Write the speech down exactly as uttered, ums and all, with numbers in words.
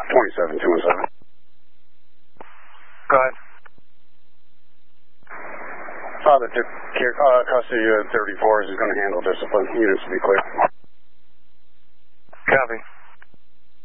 twenty-seven two one seven. Go ahead. Father took care, uh, custody of thirty-fours is going to handle discipline. Units to be clear.